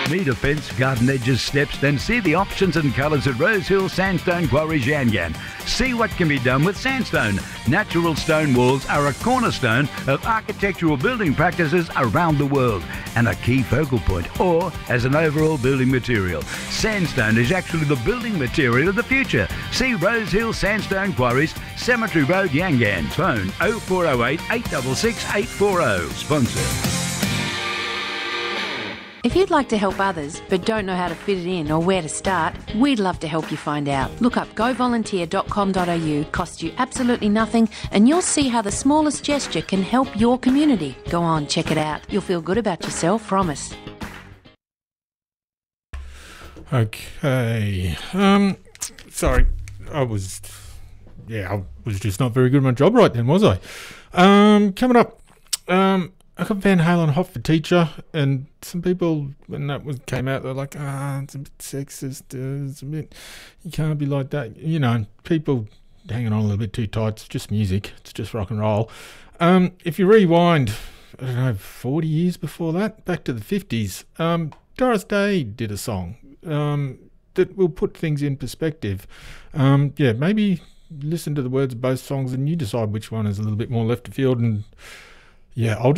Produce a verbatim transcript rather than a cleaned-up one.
Need a fence, garden edges, steps? Then see the options and colours at Rosehill Sandstone Quarries Yangan. See what can be done with sandstone. Natural stone walls are a cornerstone of architectural building practices around the world and a key focal point, or as an overall building material. Sandstone is actually the building material of the future. See Rosehill Sandstone Quarries, Cemetery Road, Yangan. Phone oh four oh eight, eight six six, eight four oh. Sponsor. If you'd like to help others but don't know how to fit it in or where to start, we'd love to help you find out. Look up go volunteer dot com dot a u, costs you absolutely nothing, and you'll see how the smallest gesture can help your community. Go on, check it out. You'll feel good about yourself, promise. Okay. Um, sorry, I was, yeah, I was just not very good at my job right then, was I? Um, coming up, um, I got Van Halen Hot for Teacher, and some people, when that was came out, they're like, ah, it's a bit sexist, uh, it's a bit, you can't be like that. You know, people hanging on a little bit too tight. It's just music. It's just rock and roll. Um, if you rewind, I don't know, forty years before that, back to the fifties, um, Doris Day did a song um, that will put things in perspective. Um, yeah, maybe listen to the words of both songs and you decide which one is a little bit more left of field. And yeah, I'll